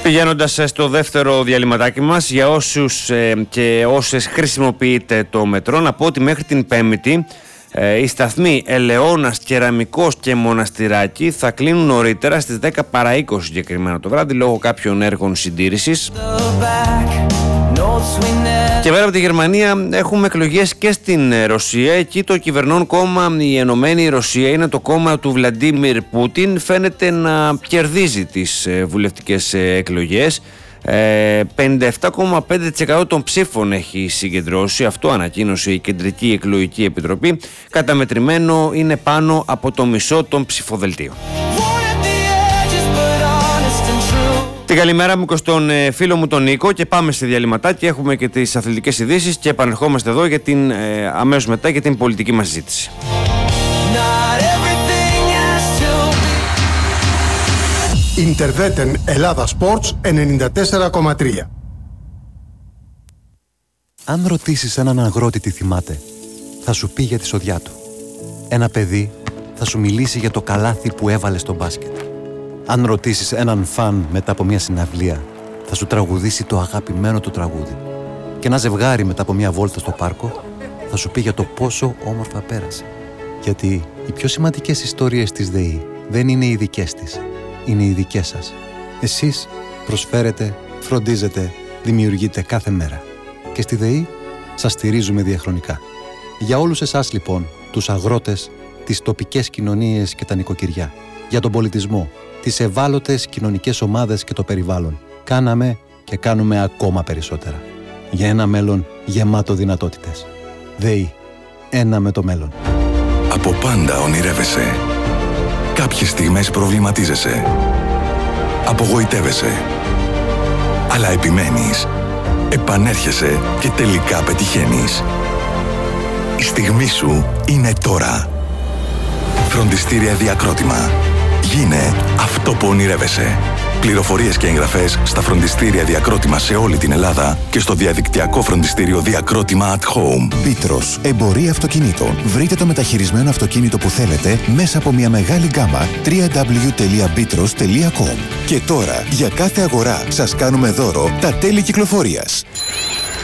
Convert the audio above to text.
Πηγαίνοντας στο δεύτερο διαλυματάκι μας, για όσους και όσες χρησιμοποιείτε το μετρό, να πω ότι μέχρι την Πέμπτη οι σταθμοί Ελαιώνας, Κεραμικός και Μοναστηράκι θα κλείνουν νωρίτερα στις 10 παρά 20 συγκεκριμένα το βράδυ λόγω κάποιων έργων συντήρησης. Και πέρα από τη Γερμανία έχουμε εκλογές και στην Ρωσία. Εκεί το κυβερνών κόμμα, η Ενωμένη Ρωσία, είναι το κόμμα του Βλαντίμιρ Πούτιν. Φαίνεται να κερδίζει τις βουλευτικές εκλογές. 57,5% των ψήφων έχει συγκεντρώσει. Αυτό ανακοίνωσε η Κεντρική Εκλογική Επιτροπή. Καταμετρημένο είναι πάνω από το μισό των ψηφοδελτίων. Την καλημέρα μου και στον φίλο μου τον Νίκο, και πάμε στη διαλυματάκι. Έχουμε και τις αθλητικές ειδήσεις και επανερχόμαστε εδώ για την, αμέσως μετά για την πολιτική μας συζήτηση. Ιντερβέτεν Ελλάδα Sports 94,3. Αν ρωτήσεις έναν αγρότη τι θυμάται, θα σου πει για τη σοδιά του. Ένα παιδί θα σου μιλήσει για το καλάθι που έβαλε στο μπάσκετ. Αν ρωτήσεις έναν φαν μετά από μια συναυλία, θα σου τραγουδήσει το αγαπημένο του τραγούδι. Και ένα ζευγάρι μετά από μια βόλτα στο πάρκο θα σου πει για το πόσο όμορφα πέρασε. Γιατί οι πιο σημαντικές ιστορίες της ΔΕΗ δεν είναι οι δικές της, είναι οι δικές σας. Εσείς προσφέρετε, φροντίζετε, δημιουργείτε κάθε μέρα. Και στη ΔΕΗ σας στηρίζουμε διαχρονικά. Για όλους εσάς λοιπόν, τους αγρότες, τις τοπικές κοινωνίες και τα νοικοκυριά, για τον πολιτισμό, τις ευάλωτες κοινωνικές ομάδες και το περιβάλλον, κάναμε και κάνουμε ακόμα περισσότερα. Για ένα μέλλον γεμάτο δυνατότητες. ΔΕΗ. Ένα με το μέλλον. Από πάντα ονειρεύεσαι. Κάποιες στιγμές προβληματίζεσαι. Απογοητεύεσαι. Αλλά επιμένεις. Επανέρχεσαι και τελικά πετυχαίνεις. Η στιγμή σου είναι τώρα. Φροντιστήρια Διακρότημα. Γίνε αυτό που ονειρεύεσαι. Πληροφορίες και εγγραφές στα φροντιστήρια Διακρότημα σε όλη την Ελλάδα και στο διαδικτυακό φροντιστήριο Διακρότημα at Home. Πίτρος, εμπορία αυτοκινήτων. Βρείτε το μεταχειρισμένο αυτοκίνητο που θέλετε μέσα από μια μεγάλη γκάμα www.bitros.com. Και τώρα, για κάθε αγορά σας κάνουμε δώρο τα τέλη κυκλοφορίας.